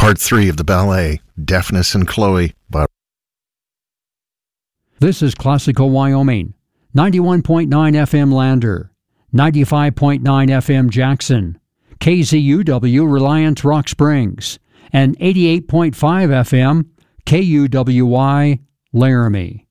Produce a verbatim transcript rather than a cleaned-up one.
Part three of the ballet, Deafness and Chloe, by This is Classical Wyoming, ninety-one point nine F M Lander, ninety-five point nine F M Jackson, K Z U W Reliance Rock Springs, and eighty-eight point five F M K U W Y Laramie.